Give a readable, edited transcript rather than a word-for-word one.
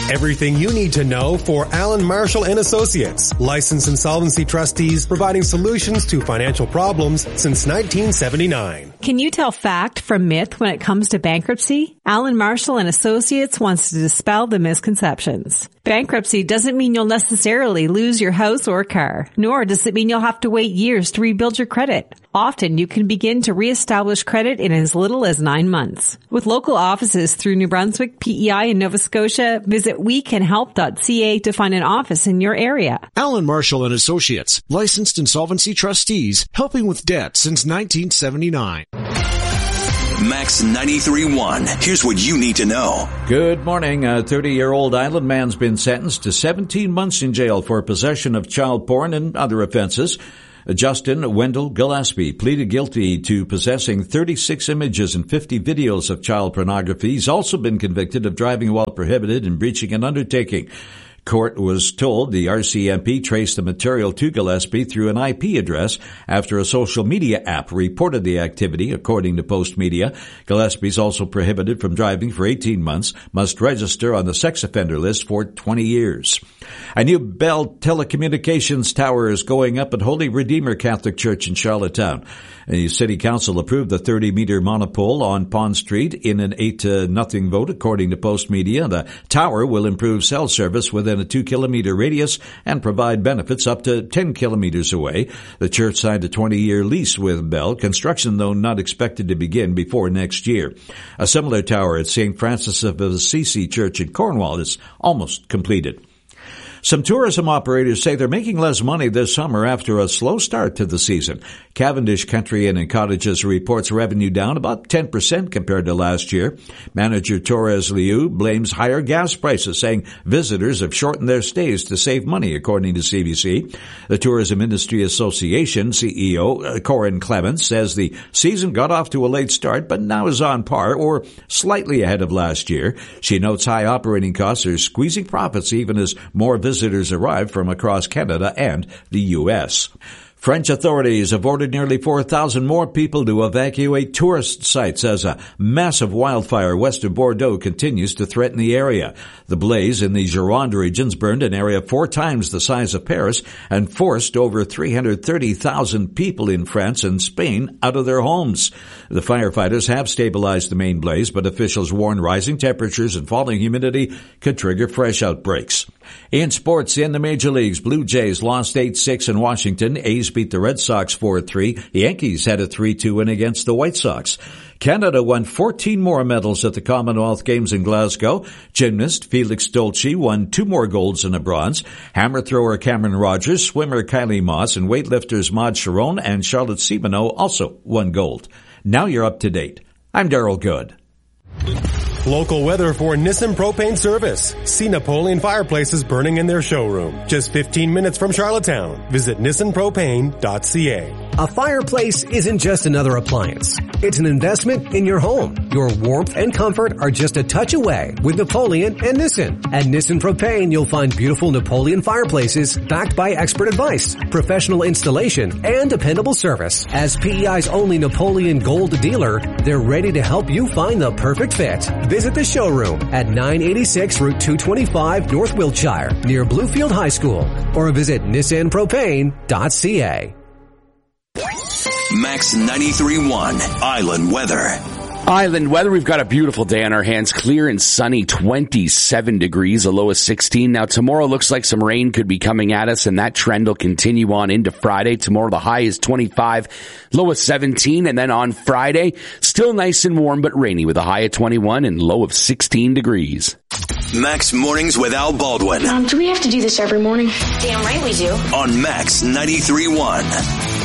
Everything you need to know for Alan Marshall and Associates, licensed insolvency trustees providing solutions to financial problems since 1979. Can you tell fact from myth when it comes to bankruptcy? Alan Marshall and Associates wants to dispel the misconceptions. Bankruptcy doesn't mean you'll necessarily lose your house or car, nor does it mean you'll have to wait years to rebuild your credit. Often you can begin to reestablish credit in as little as 9 months. With local offices through New Brunswick, PEI, and Nova Scotia, visit wecanhelp.ca to find an office in your area. Alan Marshall and Associates, licensed insolvency trustees, helping with debt since 1979. Max 93.1. Here's what you need to know. Good morning. A 30-year-old Island man's been sentenced to 17 months in jail for possession of child porn and other offenses. Justin Wendell Gillespie pleaded guilty to possessing 36 images and 50 videos of child pornography. He's also been convicted of driving while prohibited and breaching an undertaking. Court was told the RCMP traced the material to Gillespie through an IP address after a social media app reported the activity, according to Post Media. Gillespie is also prohibited from driving for 18 months, must register on the sex offender list for 20 years. A new Bell telecommunications tower is going up at Holy Redeemer Catholic Church in Charlottetown. The City Council approved the 30-meter monopole on Pond Street in an 8-0 vote, according to Post Media. The tower will improve cell service within a 2-kilometer radius and provide benefits up to 10 kilometers away. The church signed a 20-year lease with Bell. Construction, though, not expected to begin before next year. A similar tower at St. Francis of Assisi Church in Cornwall is almost completed. Some tourism operators say they're making less money this summer after a slow start to the season. Cavendish Country Inn and Cottages reports revenue down about 10% compared to last year. Manager Torres Liu blames higher gas prices, saying visitors have shortened their stays to save money, according to CBC. The Tourism Industry Association CEO Corinne Clements says the season got off to a late start, but now is on par or slightly ahead of last year. She notes high operating costs are squeezing profits even as more visitors arrive from across Canada and the U.S. French authorities have ordered nearly 4,000 more people to evacuate tourist sites as a massive wildfire west of Bordeaux continues to threaten the area. The blaze in the Gironde regions burned an area 4 times the size of Paris and forced over 330,000 people in France and Spain out of their homes. The firefighters have stabilized the main blaze, but officials warn rising temperatures and falling humidity could trigger fresh outbreaks. In sports, in the major leagues, Blue Jays lost 8-6 in Washington. A's beat the Red Sox 4-3. The Yankees had a 3-2 win against the White Sox. Canada won 14 more medals at the Commonwealth Games in Glasgow. Gymnast Felix Dolce won 2 more golds and a bronze. Hammer thrower Cameron Rogers, swimmer Kylie Moss, and weightlifters Maud Sharon and Charlotte Simoneau also won gold. Now you're up to date. I'm Daryl Good. Local weather for Nissan Propane Service. See Napoleon fireplaces burning in their showroom. Just 15 minutes from Charlottetown. Visit nissanpropane.ca. A fireplace isn't just another appliance. It's an investment in your home. Your warmth and comfort are just a touch away with Napoleon and Nissan. At Nissan Propane, you'll find beautiful Napoleon fireplaces backed by expert advice, professional installation, and dependable service. As PEI's only Napoleon Gold dealer, they're ready to help you find the perfect fit. Visit the showroom at 986 Route 225 North Wiltshire near Bluefield High School or visit nissanpropane.ca. Max 93.1 Island Weather. Island weather, we've got a beautiful day on our hands. Clear and sunny, 27 degrees, a low of 16. Now tomorrow looks like some rain could be coming at us, and that trend will continue on into Friday. Tomorrow the high is 25, low of 17. And then on Friday, still nice and warm but rainy with a high of 21 and low of 16 degrees. Max Mornings with Al Baldwin. Do we have to do this every morning? Damn right we do. On Max 93.1.